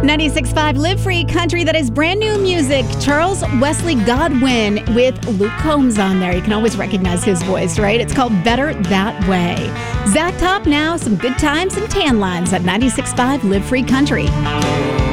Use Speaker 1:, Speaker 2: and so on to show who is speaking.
Speaker 1: 96.5 Live Free Country. That is brand new music. Charles Wesley Godwin with Luke Combs on there. You can always recognize his voice, right? It's called Better That Way. Zach Top now. Some good times and tan lines at 96.5 Live Free Country.